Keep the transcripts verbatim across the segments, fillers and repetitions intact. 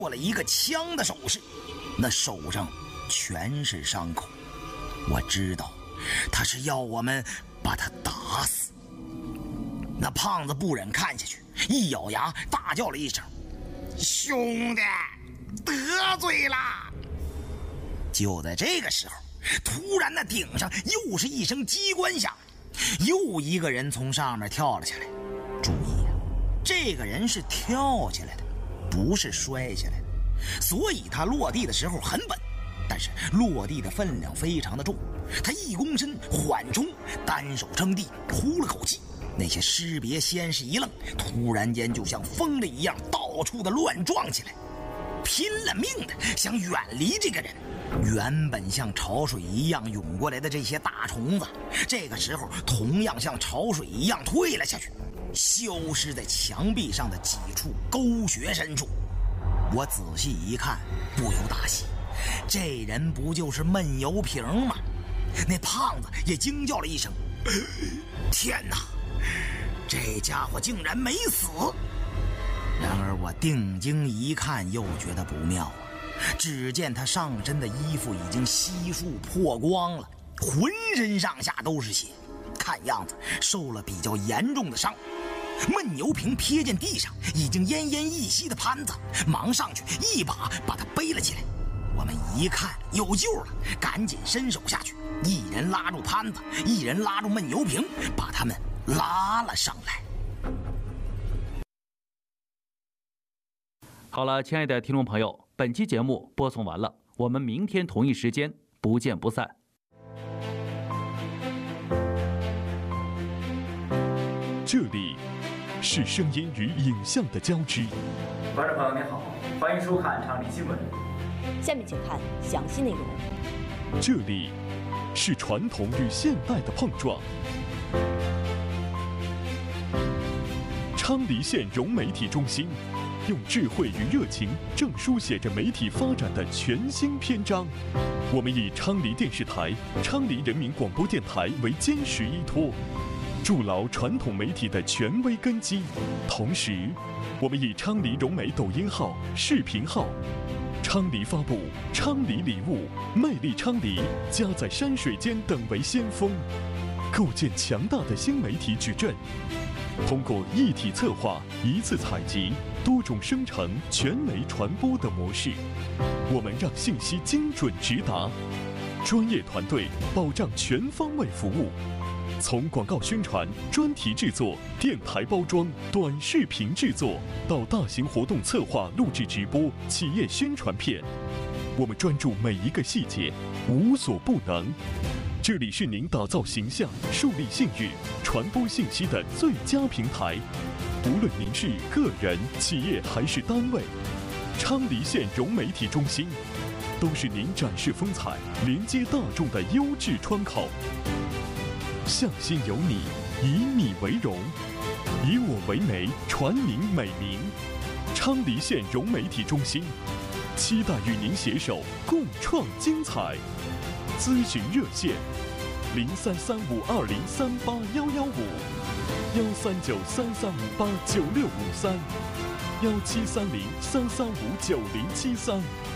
做了一个枪的手势，那手上全是伤口。我知道他是要我们把他打死。那胖子不忍看下去，一咬牙大叫了一声：“兄弟，得罪了！”就在这个时候，突然那顶上又是一声机关响，又一个人从上面跳了下来。注意啊，这个人是跳下来的，不是摔下来的，所以他落地的时候很稳，但是落地的分量非常的重。他一躬身缓冲，单手撑地，呼了口气。那些识别先是一愣，突然间就像疯了一样，到处的乱撞起来，拼了命的想远离这个人。原本像潮水一样涌过来的这些大虫子，这个时候同样像潮水一样退了下去，消失在墙壁上的几处沟穴深处。我仔细一看，不由大喜，这人不就是闷油瓶吗？那胖子也惊叫了一声：“天哪，这家伙竟然没死！”然而我定睛一看，又觉得不妙啊。只见他上身的衣服已经悉数破光了，浑身上下都是血，看样子受了比较严重的伤。闷油瓶瞥见地上已经奄奄一息的潘子，忙上去一把把他背了起来。我们一看有救了，赶紧伸手下去，一人拉住潘子，一人拉住闷油瓶，把他们拉了上来。 好了，亲爱的听众朋友，本期节目播送完了，我们明天同一时间不见不散。 这里是声音与影像的交织。 观众朋友您好，欢迎收看昌黎新闻。 下面请看详细内容。 这里是传统与现代的碰撞。昌黎县融媒体中心用智慧与热情，正书写着媒体发展的全新篇章。我们以昌黎电视台、昌黎人民广播电台为坚实依托，筑牢传统媒体的权威根基。同时，我们以昌黎融媒抖音号、视频号、昌黎发布、昌黎礼物、魅力昌黎、家在山水间等为先锋，构建强大的新媒体矩阵。通过一体策划、一次采集、多种生成、全媒传播的模式，我们让信息精准直达，专业团队保障全方位服务。从广告宣传、专题制作、电台包装、短视频制作，到大型活动策划、录制直播、企业宣传片，我们专注每一个细节，无所不能。这里是您打造形象、树立信誉、传播信息的最佳平台。无论您是个人、企业还是单位，昌黎县融媒体中心都是您展示风采、连接大众的优质窗口。向心有你，以你为荣，以我为媒，传您美名。昌黎县融媒体中心，期待与您携手共创精彩。咨询热线：零三三五二零三八幺幺五，幺三九三三五八九六五三，幺七三零三三五九零七三。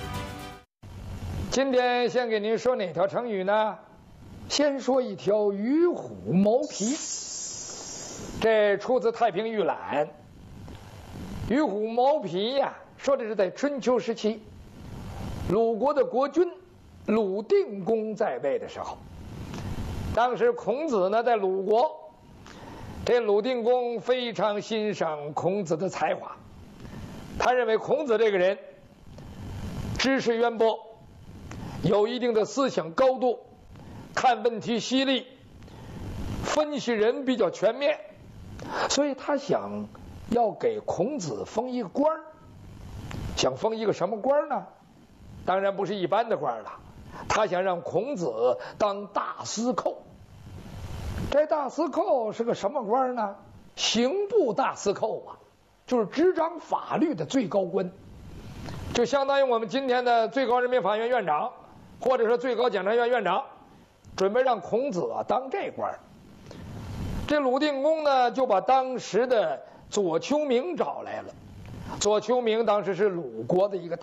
今天先给您说哪条成语呢？先说一条与虎谋皮，这出自《太平御览》。与虎谋皮呀，说的是在春秋时期，鲁国的国君鲁定公在位的时候，当时孔子呢在鲁国，这鲁定公非常欣赏孔子的才华，他认为孔子这个人知识渊博，有一定的思想高度，看问题犀利，分析人比较全面，所以他想要给孔子封一个官儿。想封一个什么官儿呢？当然不是一般的官儿了，他想让孔子当大司寇。这大司寇是个什么官儿呢？刑部大司寇啊，就是执掌法律的最高官，就相当于我们今天的最高人民法院院长，或者是最高检察院院长，准备让孔子啊当这官儿。这鲁定公呢，就把当时的左丘明找来了。左丘明当时是鲁国的一个大